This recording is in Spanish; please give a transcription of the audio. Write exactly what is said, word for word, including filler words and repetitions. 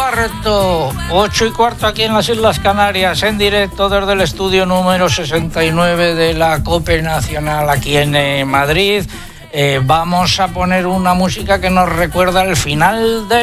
cuarto, ocho y cuarto aquí en las Islas Canarias, en directo desde el estudio número sesenta y nueve de la COPE Nacional aquí en eh, Madrid. Eh, vamos a poner una música que nos recuerda el final de